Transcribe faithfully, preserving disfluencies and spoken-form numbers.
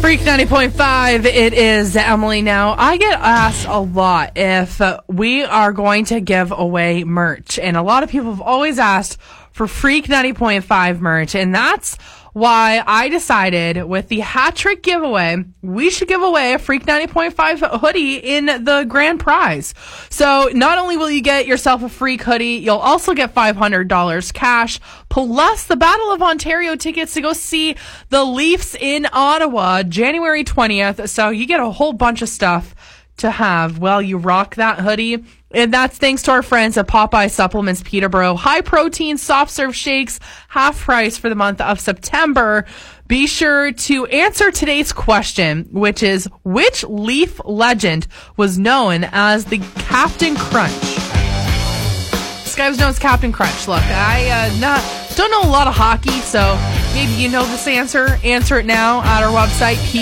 Freak ninety point five, it is Emily now. I get asked a lot if uh, we are going to give away merch. And a lot of people have always asked for Freak ninety point five merch. And that's why I decided with the hat trick giveaway, we should give away a Freak ninety point five hoodie in the grand prize. So not only will you get yourself a Freak hoodie, you'll also get five hundred dollars cash, plus the Battle of Ontario tickets to go see the Leafs in Ottawa, January twentieth. So you get a whole bunch of stuff to have while you rock that hoodie. And that's thanks to our friends at Popeye Supplements Peterborough. High protein soft serve shakes, half price for the month of September. Be sure to answer today's question, which is, which Leaf legend was known as the Captain Crunch? This guy was known as Captain Crunch. Look, I uh, not don't know a lot of hockey, so maybe you know this answer. Answer it now at our website,